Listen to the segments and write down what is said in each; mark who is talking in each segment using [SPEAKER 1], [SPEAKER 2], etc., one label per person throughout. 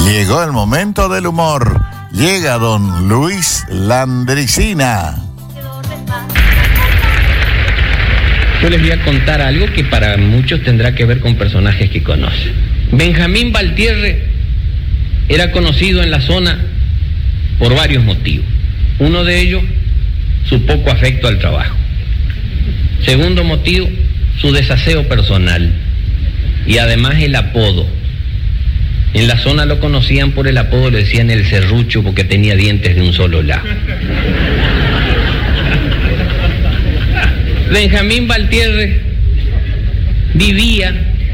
[SPEAKER 1] Llegó el momento del humor. Llega don Luis Landricina.
[SPEAKER 2] Yo les voy a contar algo que para muchos tendrá que ver con personajes que conocen. Benjamín Valtierre era conocido en la zona por varios motivos. Uno de ellos, su poco afecto al trabajo. Segundo motivo, su desaseo personal. Y además el apodo. En la zona lo conocían por el apodo, le decían el serrucho porque tenía dientes de un solo lado. Benjamín Valtierre vivía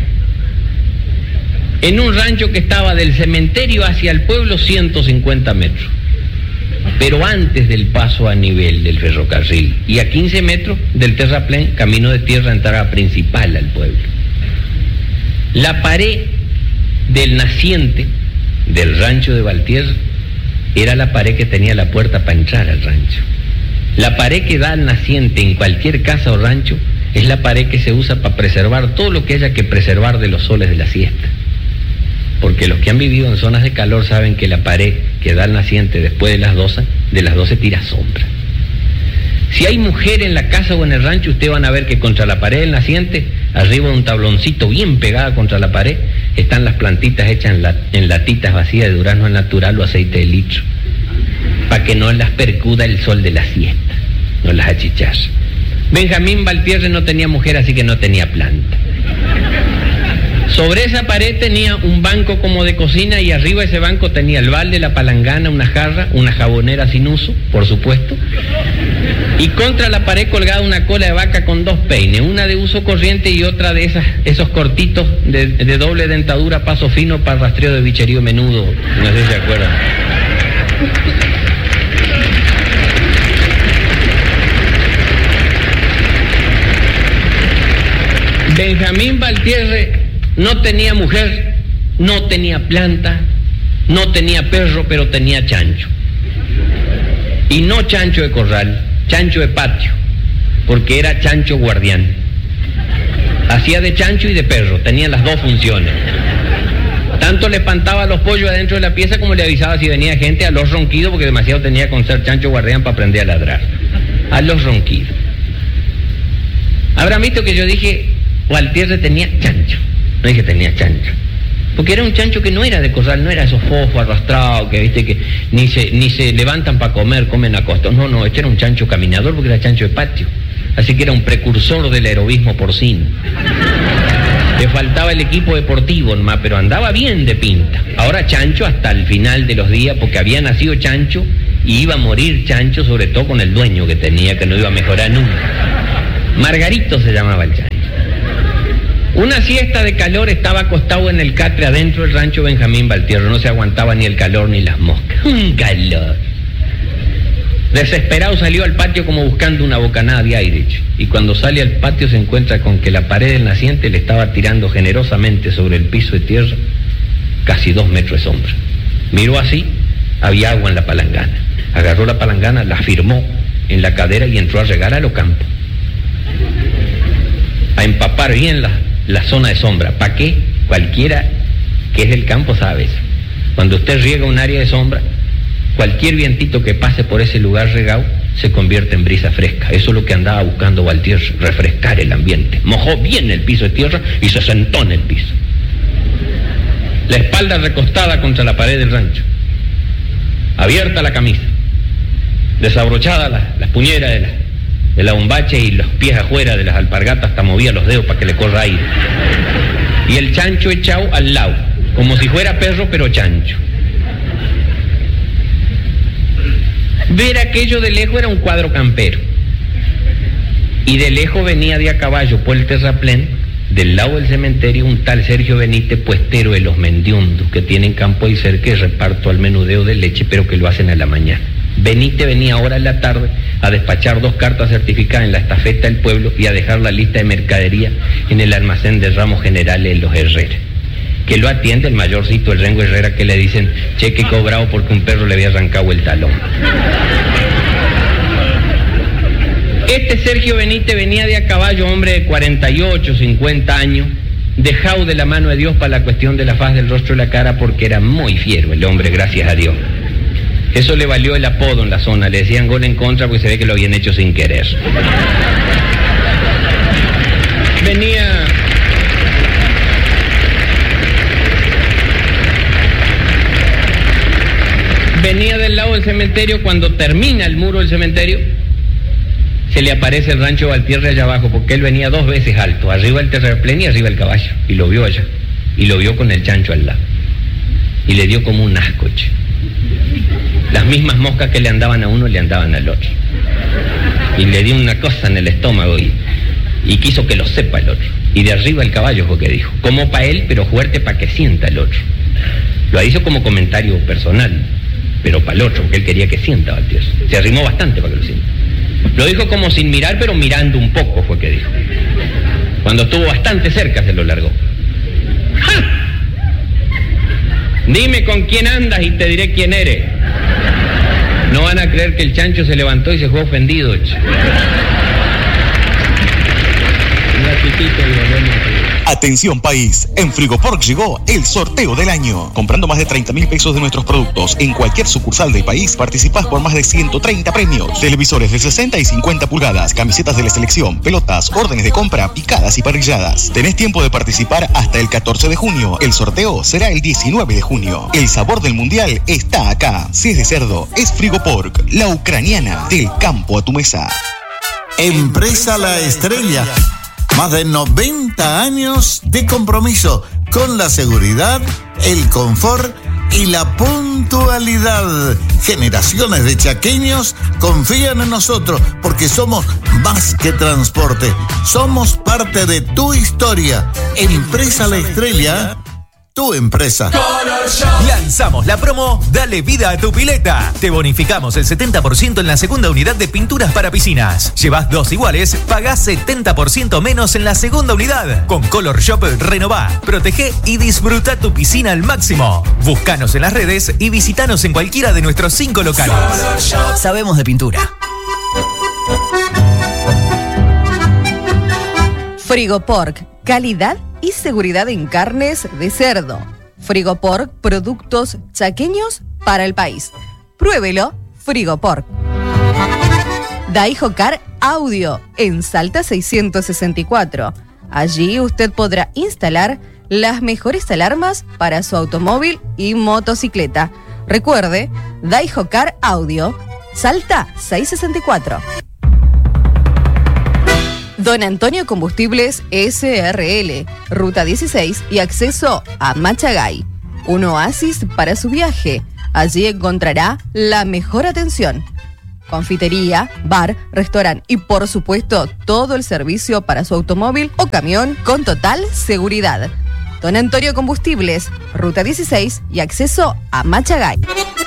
[SPEAKER 2] en un rancho que estaba del cementerio hacia el pueblo 150 metros, pero antes del paso a nivel del ferrocarril y a 15 metros del terraplén, camino de tierra, entrada principal al pueblo. La pared del naciente del rancho de Valtierre era la pared que tenía la puerta para entrar al rancho. La pared que da al naciente en cualquier casa o rancho es la pared que se usa para preservar todo lo que haya que preservar de los soles de la siesta. Porque los que han vivido en zonas de calor saben que la pared que da al naciente después de las 12 tira sombra. Si hay mujer en la casa o en el rancho, ustedes van a ver que contra la pared del naciente, arriba de un tabloncito bien pegada contra la pared, están las plantitas hechas en latitas vacías de durazno natural o aceite de litro, para que no las percuda el sol de la siesta, no las achichaza. Benjamín Valtierre no tenía mujer, así que no tenía planta. Sobre esa pared tenía un banco como de cocina y arriba de ese banco tenía el balde, la palangana, una jarra, una jabonera sin uso, por supuesto, y contra la pared colgada una cola de vaca con dos peines, una de uso corriente y otra de esos cortitos de doble dentadura, paso fino para rastreo de bicherío menudo, no sé si se acuerdan. Benjamín Valtierre no tenía mujer, no tenía planta, no tenía perro, pero tenía chancho. Y no chancho de corral, chancho de patio, porque era chancho guardián. Hacía de chancho y de perro, tenía las dos funciones. Tanto le espantaba a los pollos adentro de la pieza como le avisaba si venía gente a los ronquidos, porque demasiado tenía con ser chancho guardián para aprender a ladrar. A los ronquidos. Habrán visto que yo dije, Valtierre tenía chancho. No dije tenía chancho, porque era un chancho que no era de corral, no era esos fofos arrastrados que viste que ni se levantan para comer, comen a costa. No, este era un chancho caminador porque era chancho de patio, así que era un precursor del aerobismo porcino. Le faltaba el equipo deportivo nomás, pero andaba bien de pinta. Ahora chancho hasta el final de los días, porque había nacido chancho y iba a morir chancho, sobre todo con el dueño que tenía, que no iba a mejorar nunca. Margarito se llamaba el chancho. Una siesta de calor, estaba acostado en el catre adentro del rancho Benjamín Valtierre, no se aguantaba ni el calor ni las moscas. ¡Un calor! Desesperado salió al patio como buscando una bocanada de aire, y cuando sale al patio se encuentra con que la pared del naciente le estaba tirando generosamente sobre el piso de tierra casi 2 metros de sombra. Miró así, había agua en la palangana. Agarró la palangana, la firmó en la cadera y entró a regar a lo campo. A empapar bien la zona de sombra. ¿Para qué? Cualquiera que es del campo sabe eso. Cuando usted riega un área de sombra, cualquier vientito que pase por ese lugar regado se convierte en brisa fresca. Eso es lo que andaba buscando Valtierre, refrescar el ambiente. Mojó bien el piso de tierra y se sentó en el piso. La espalda recostada contra la pared del rancho. Abierta la camisa. Desabrochada las puñeras de la bombacha y los pies afuera de las alpargatas, hasta movía los dedos para que le corra aire. Y el chancho echado al lado, como si fuera perro pero chancho. Ver aquello de lejos era un cuadro campero. Y de lejos venía de a caballo por el terraplén, del lado del cementerio, un tal Sergio Benítez, puestero de los mendiundos, que tienen campo ahí cerca y reparto al menudeo de leche, pero que lo hacen a la mañana. Benítez venía ahora en la tarde a despachar 2 cartas certificadas en la estafeta del pueblo y a dejar la lista de mercadería en el almacén de ramos generales de los Herrera, que lo atiende el mayorcito, el Rengo Herrera, que le dicen cheque cobrado porque un perro le había arrancado el talón. Este Sergio Benítez venía de a caballo, hombre de 48, 50 años, dejado de la mano de Dios para la cuestión de la faz del rostro y la cara, porque era muy fiero el hombre, gracias a Dios. Eso le valió el apodo en la zona, le decían gol en contra porque se ve que lo habían hecho sin querer. Venía del lado del cementerio. Cuando termina el muro del cementerio, se le aparece el rancho Valtierra allá abajo, porque él venía 2 veces alto, arriba el terraplén y arriba el caballo, y lo vio allá, y lo vio con el chancho al lado, y le dio como un asco, che. Las mismas moscas que le andaban a uno le andaban al otro, y le dio una cosa en el estómago, y quiso que lo sepa el otro, y de arriba el caballo fue que dijo, como para él, pero fuerte para que sienta el otro. Lo hizo como comentario personal, pero para el otro, porque él quería que sienta Valtierra. Se arrimó bastante para que lo sienta. Lo dijo como sin mirar, pero mirando un poco, fue que dijo. Cuando estuvo bastante cerca se lo largó. ¡Ja! Dime con quién andas y te diré quién eres. No van a creer que el chancho se levantó y se fue ofendido. Un ratitito y volvemos a...
[SPEAKER 3] Atención país, en Frigopork llegó el sorteo del año. Comprando más de 30.000 pesos de nuestros productos en cualquier sucursal del país, participás por más de 130 premios. Televisores de 60 y 50 pulgadas, camisetas de la selección, pelotas, órdenes de compra, picadas y parrilladas. Tenés tiempo de participar hasta el 14 de junio. El sorteo será el 19 de junio. El sabor del mundial está acá. Si es de cerdo, es Frigopork, la ucraniana, del campo a tu mesa.
[SPEAKER 1] Empresa La Estrella. Más de 90 años de compromiso con la seguridad, el confort y la puntualidad. Generaciones de chaqueños confían en nosotros porque somos más que transporte. Somos parte de tu historia. Empresa La Estrella, tu empresa.
[SPEAKER 4] Lanzamos la promo Dale vida a tu pileta. Te bonificamos el 70% en la segunda unidad de pinturas para piscinas. Llevas 2 iguales, pagás 70% menos en la segunda unidad. Con Color Shop renová, protege y disfruta tu piscina al máximo. Búscanos en las redes y visitanos en cualquiera de nuestros 5 locales. Sabemos de pintura.
[SPEAKER 5] Frigopork, calidad y seguridad en carnes de cerdo. Frigopork, productos chaqueños para el país. Pruébelo, Frigopork. Daiho Car Audio, en Salta 664. Allí usted podrá instalar las mejores alarmas para su automóvil y motocicleta. Recuerde, Daiho Car Audio, Salta 664. Don Antonio Combustibles SRL, Ruta 16 y acceso a Machagay. Un oasis para su viaje. Allí encontrará la mejor atención. Confitería, bar, restaurante y por supuesto todo el servicio para su automóvil o camión con total seguridad. Don Antonio Combustibles, Ruta 16 y acceso a Machagay.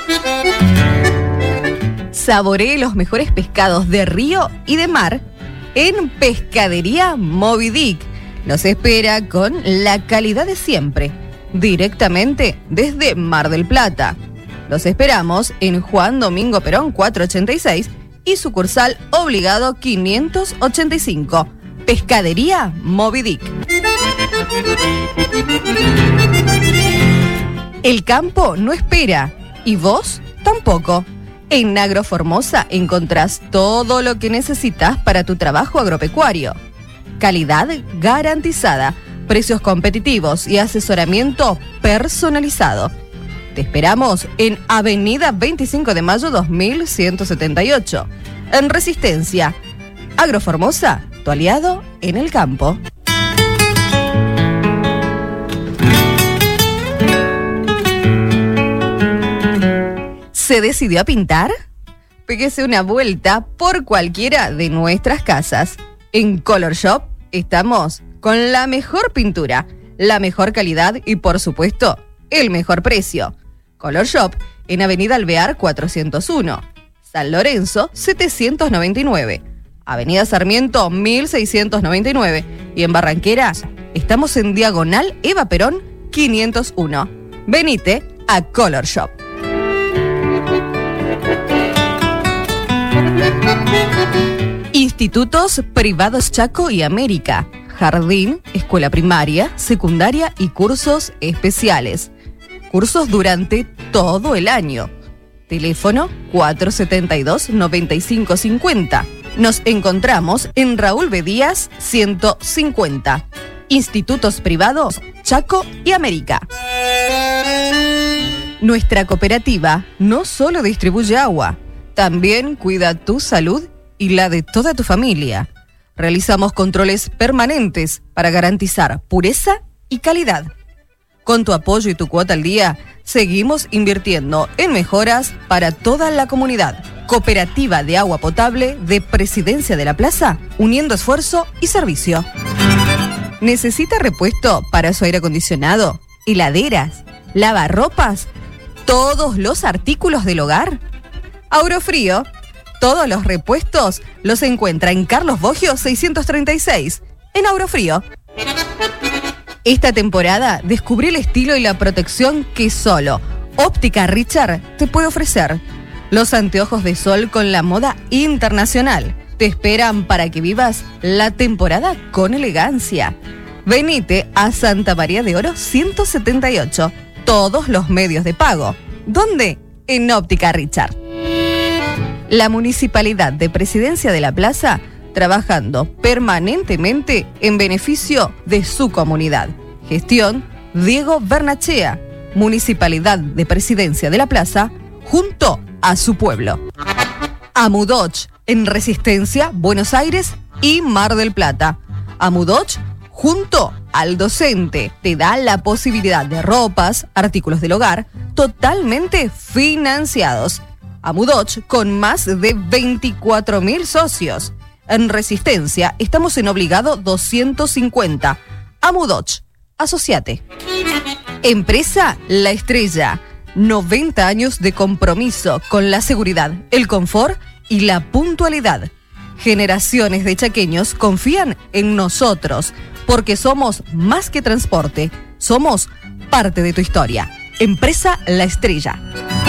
[SPEAKER 5] Saboree los mejores pescados de río y de mar en Pescadería Moby Dick. Los espera con la calidad de siempre, directamente desde Mar del Plata. Los esperamos en Juan Domingo Perón 486 y sucursal obligado 585. Pescadería Moby Dick. El campo no espera y vos tampoco. En Agroformosa encontrás todo lo que necesitas para tu trabajo agropecuario. Calidad garantizada, precios competitivos y asesoramiento personalizado. Te esperamos en Avenida 25 de Mayo 2178. En Resistencia. Agroformosa, tu aliado en el campo. ¿Se decidió a pintar? Péguese una vuelta por cualquiera de nuestras casas. En Color Shop estamos con la mejor pintura, la mejor calidad y por supuesto, el mejor precio. Color Shop en Avenida Alvear 401, San Lorenzo 799, Avenida Sarmiento 1699 y en Barranquera estamos en Diagonal Eva Perón 501. Venite a Color Shop. Institutos Privados Chaco y América, jardín, escuela primaria, secundaria y cursos especiales. Cursos durante todo el año. Teléfono 472-9550. Nos encontramos en Raúl B. Díaz 150. Institutos privados Chaco y América. Nuestra cooperativa no solo distribuye agua, también cuida tu salud y la de toda tu familia. Realizamos controles permanentes para garantizar pureza y calidad. Con tu apoyo y tu cuota al día, seguimos invirtiendo en mejoras para toda la comunidad. Cooperativa de Agua Potable de Presidencia de la Plaza, uniendo esfuerzo y servicio. ¿Necesita repuesto para su aire acondicionado, heladeras, lavarropas, todos los artículos del hogar? Aurofrío. Todos los repuestos los encuentra en Carlos Boggio 636, en Aurofrío. Esta temporada descubrí el estilo y la protección que solo Óptica Richard te puede ofrecer. Los anteojos de sol con la moda internacional te esperan para que vivas la temporada con elegancia. Venite a Santa María de Oro 178. Todos los medios de pago. ¿Dónde? En Óptica Richard. La Municipalidad de Presidencia de la Plaza trabajando permanentemente en beneficio de su comunidad. Gestión Diego Bernachea. Municipalidad de Presidencia de la Plaza junto a su pueblo. Amudoch en Resistencia, Buenos Aires y Mar del Plata. Amudoch junto al docente te da la posibilidad de ropas, artículos del hogar totalmente financiados. Amudoch con más de 24.000 socios. En Resistencia estamos en Obligado 250. Amudoch, asociate. Empresa La Estrella. 90 años de compromiso con la seguridad, el confort y la puntualidad. Generaciones de chaqueños confían en nosotros porque somos más que transporte, somos parte de tu historia. Empresa La Estrella.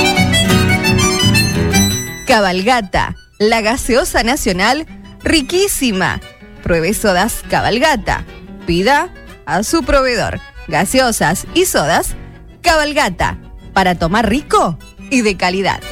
[SPEAKER 5] Cabalgata, la gaseosa nacional riquísima. Pruebe sodas Cabalgata. Pida a su proveedor. Gaseosas y sodas Cabalgata. Para tomar rico y de calidad.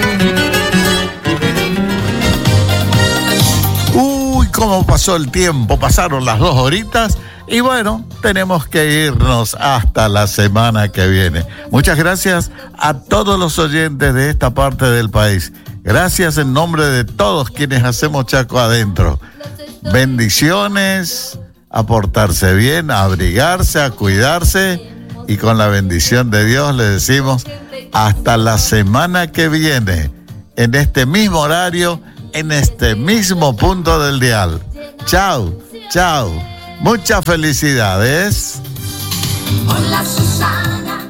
[SPEAKER 1] Uy, cómo pasó el tiempo. Pasaron las 2 horitas. Y bueno, tenemos que irnos hasta la semana que viene. Muchas gracias a todos los oyentes de esta parte del país. Gracias en nombre de todos quienes hacemos Chaco Adentro. Bendiciones, a portarse bien, a abrigarse, a cuidarse. Y con la bendición de Dios le decimos hasta la semana que viene. En este mismo horario, en este mismo punto del dial. Chao, chao. Muchas felicidades.
[SPEAKER 6] Hola, Susana.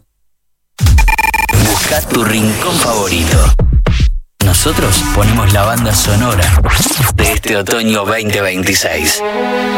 [SPEAKER 7] Busca tu rincón favorito. Nosotros ponemos la banda sonora de este otoño 2026.